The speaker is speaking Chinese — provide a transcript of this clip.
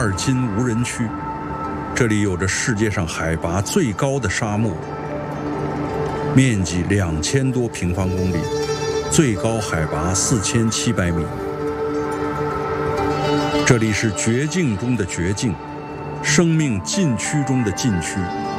尔金无人区，这里有着世界上海拔最高的沙漠，面积2000多平方公里，最高海拔4700米。这里是绝境中的绝境，生命禁区中的禁区。